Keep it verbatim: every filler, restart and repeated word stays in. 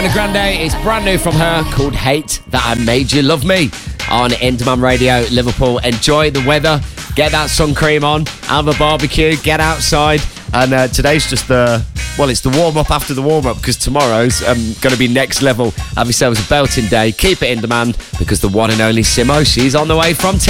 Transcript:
Grande, it's brand new from her, called Hate That I Made You Love Me, on In Demand Radio, Liverpool. Enjoy the weather, get that sun cream on, have a barbecue, get outside. And uh, today's just the, well, it's the warm-up after the warm-up, because tomorrow's um, going to be next level. Have yourselves a belting day. Keep it in demand, because the one and only Simo, she's on the way from ten.